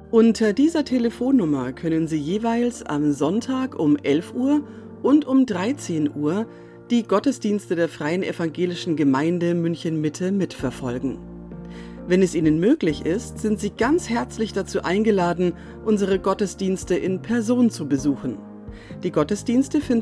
Unter dieser Telefonnummer können Sie jeweils am Sonntag um 11 Uhr und um 13 Uhr die Gottesdienste der Freien Evangelischen Gemeinde München-Mitte mitverfolgen. Wenn es Ihnen möglich ist, sind Sie ganz herzlich dazu eingeladen, unsere Gottesdienste in Person zu besuchen. Die Gottesdienste finden